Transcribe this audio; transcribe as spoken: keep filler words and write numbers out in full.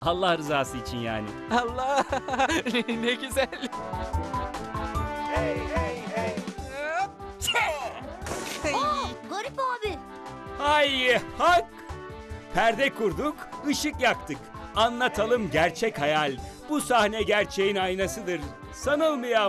Allah rızası için yani. Allah ne güzel. Aa, Garip abi. Hay hak! Perde kurduk, ışık yaktık. Anlatalım gerçek hayal. Bu sahne gerçeğin aynasıdır. Sanılmayan